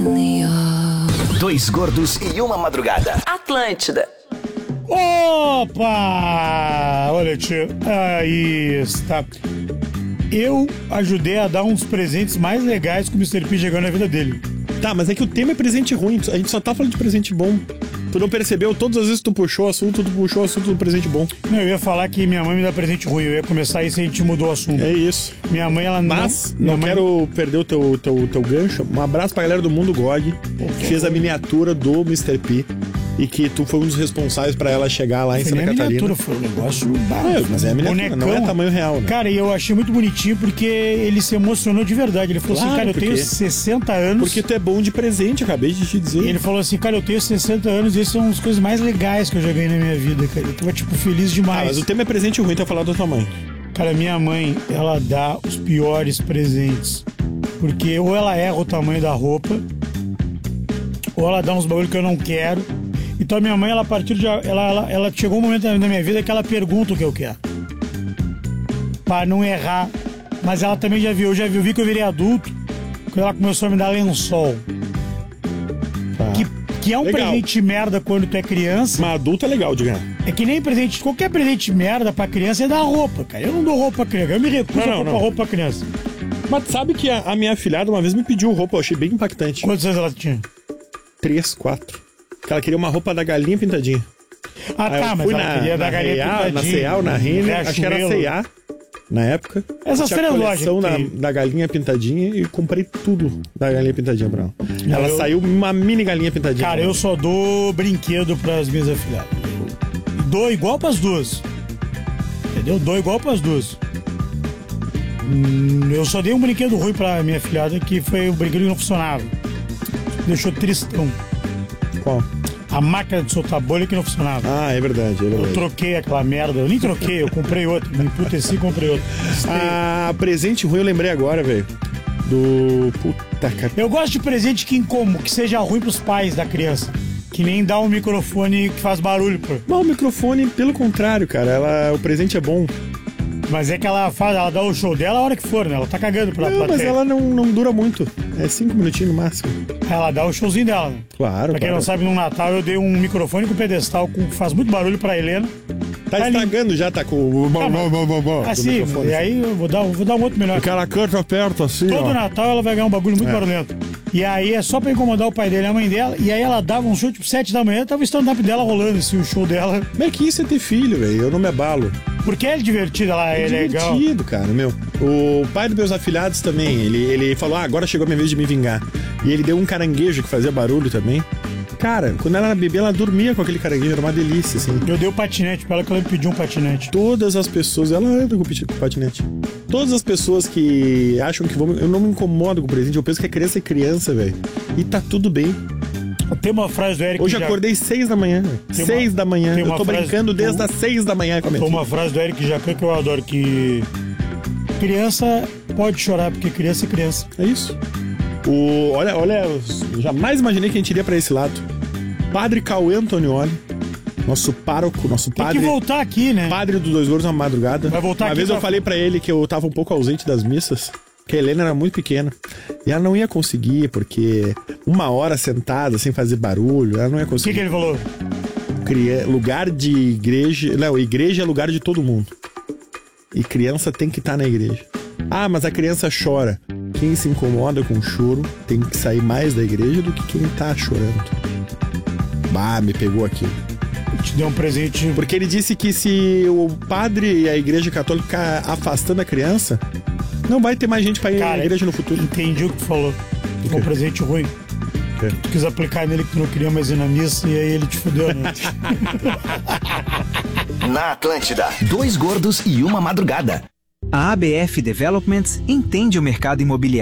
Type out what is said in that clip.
Dois gordos e uma madrugada. Atlântida. Opa! Olha, tio, aí está. Eu ajudei a dar uns presentes mais legais que o Mr. P chegou na vida dele. Tá, mas é que o tema é presente ruim. A gente só tá falando de presente bom. Tu não percebeu? Todas as vezes que tu puxou o assunto do presente bom. Não, eu ia falar que minha mãe me dá presente ruim. Eu ia começar isso e a gente mudou o assunto. É isso. Minha mãe, ela não... Mas, não quero perder o teu gancho. Um abraço pra galera do Mundo GOG, que fez a miniatura do Mr. P. E que tu foi um dos responsáveis pra ela chegar lá em Santa Catarina. A miniatura foi um negócio básico. Mas é a miniatura, não é tamanho real, né? Cara, e eu achei muito bonitinho porque ele se emocionou de verdade. Ele falou assim, cara, eu tenho 60 anos. Porque tu é bom de presente, acabei de te dizer. E ele falou assim, cara, eu tenho 60 anos e essas são as coisas mais legais que eu já ganhei na minha vida, cara. Eu tava, tipo, feliz demais. Mas o tema é presente ruim, tu vai falar da tua mãe. Cara, minha mãe, ela dá os piores presentes. Porque ou ela erra o tamanho da roupa, ou ela dá uns bagulho que eu não quero. Então a minha mãe, ela a partir de... Ela chegou um momento na minha vida que ela pergunta o que eu quero. Pra não errar. Mas ela também já viu. Eu vi que eu virei adulto quando ela começou a me dar lençol. Tá. Que é um legal. presente merda quando tu é criança. Mas adulto é legal de ganhar. É que nem presente... Qualquer presente merda pra criança é dar roupa, cara. Eu não dou roupa pra criança. Eu me recuso a comprar roupa pra criança. Mas sabe que a minha afilhada uma vez me pediu roupa. Eu achei bem impactante. Quantos anos ela tinha? 3, 4. Que ela queria uma roupa da galinha pintadinha. Ah, tá, mas ela queria da galinha pintadinha. Na C&A, na Renner, acho que era C&A na época. Essas três lojas da galinha pintadinha e comprei tudo da galinha pintadinha pra ela. Ela saiu uma mini galinha pintadinha. Cara, eu só dou brinquedo pras minhas afilhadas. Dou igual pras duas. Entendeu? Dou igual pras duas. Eu só dei um brinquedo ruim pra minha afilhada, que foi o brinquedo que não funcionava. Deixou tristão. Qual? A máquina de soltar bolha que não funcionava. Ah, é verdade, é verdade. Eu troquei aquela merda. Eu nem troquei, eu comprei outro. Me emputeci e comprei outro. Ah, presente ruim eu lembrei agora, velho. Puta, cara. Eu gosto de presente que seja ruim pros pais da criança. Que nem dar um microfone que faz barulho, pô. Não, o microfone, pelo contrário, cara. O presente é bom. Mas é que ela dá o show dela a hora que for, né? Ela tá cagando pra plateia. Mas ela não dura muito. É 5 minutinhos no máximo. Ela dá o showzinho dela, né? Claro, Pra quem não sabe, no Natal eu dei um microfone com pedestal que faz muito barulho pra Helena. Tá estragando já, tá com o... Assim, e aí eu vou dar um outro melhor. Porque ela canta perto assim, Todo Natal ela vai ganhar um bagulho muito barulhento. E aí é só pra incomodar o pai dele e a mãe dela. E aí ela dava um show tipo 7 da manhã, tava o stand-up dela rolando, assim, o show dela. Como é que isso é ter filho, velho? Eu não me abalo. Porque é divertido, ela é legal. É divertido, cara, meu. O pai dos meus afilhados também, ele falou, agora chegou a minha vez de me vingar. E ele deu um caranguejo que fazia barulho também. Cara, quando ela era bebê, ela dormia com aquele caranguejo, era uma delícia, assim. Eu dei o patinete pra ela, que ela me pediu um patinete. Todas as pessoas, ela anda com patinete. Todas as pessoas que acham que vão... Eu não me incomodo com o presente, eu penso que a criança é criança, velho. E tá tudo bem. Tem uma frase do Eric... Hoje acordei 6 da manhã, 6 da manhã. Eu tô brincando desde as 6 da manhã com a minha filha. Tem uma frase do Eric Jacan que eu adoro, que... Criança pode chorar, porque criança é criança. É isso. Olha, eu jamais imaginei que a gente iria pra esse lado. Padre Cauê Antonioli, nosso pároco, nosso padre. Tem que voltar aqui, né? Padre do Dois Gordos na Madrugada. Vai voltar Uma aqui vez eu falei pra ele que eu tava um pouco ausente das missas, que a Helena era muito pequena. E ela não ia conseguir, porque 1 hora sentada, sem fazer barulho, ela não ia O conseguir. que ele falou? Lugar de igreja... Não, igreja é lugar de todo mundo. E criança tem que estar na igreja. Ah, mas a criança chora. Quem se incomoda com o choro tem que sair mais da igreja do que quem tá chorando. Bah, me pegou aqui. Te deu um presente. Porque ele disse que se o padre e a igreja católica ficar afastando a criança, não vai ter mais gente pra ir na igreja no futuro. Entendi o que tu falou. Ficou um presente ruim. Tu quis aplicar nele que tu não queria mais ir na missa e aí ele te fudeu, né? Na Atlântida, Dois gordos e uma madrugada. A ABF Developments entende o mercado imobiliário.